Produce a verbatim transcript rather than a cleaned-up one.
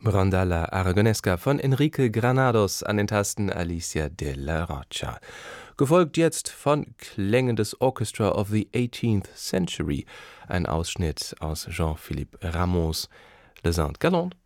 Rondalla Aragonesca von Enrique Granados, an den Tasten Alicia de la Rocha. Gefolgt jetzt von Klängen des Orchestra of the eighteenth Century, ein Ausschnitt aus Jean-Philippe Rameau's Les Indes Galantes